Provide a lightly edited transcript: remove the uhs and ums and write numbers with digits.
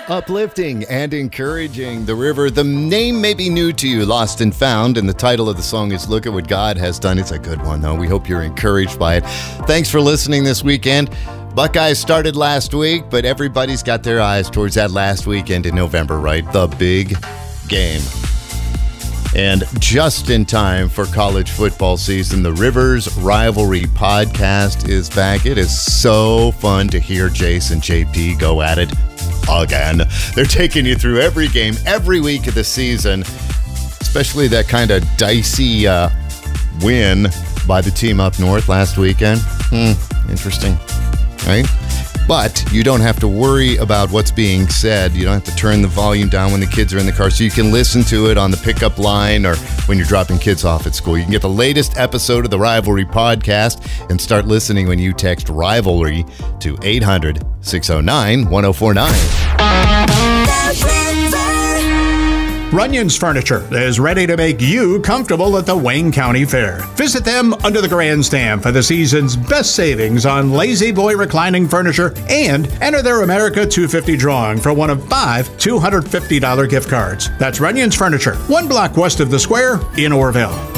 Uplifting and encouraging. The River. The name may be new to you, Lost and Found, and the title of the song is Look at What God Has Done. It's a good one, though. We hope you're encouraged by it. Thanks for listening this weekend. Buckeyes started last week, but everybody's got their eyes towards that last weekend in November, right? The big game. And just in time for college football season, the Rivers Rivalry podcast is back. It is so fun to hear Jace and JP go at it again. They're taking you through every game, every week of the season, especially that kind of dicey win by the team up north last weekend. Interesting, right? But you don't have to worry about what's being said. You don't have to turn the volume down when the kids are in the car, so you can listen to it on the pickup line or when you're dropping kids off at school. You can get the latest episode of the Rivalry podcast and start listening when you text Rivalry to 800-609-1049. Runyon's Furniture is ready to make you comfortable at the Wayne County Fair. Visit them under the grandstand for the season's best savings on Lazy Boy reclining furniture and enter their America 250 drawing for one of 5 $250 gift cards. That's Runyon's Furniture, 1 block west of the square in Orrville.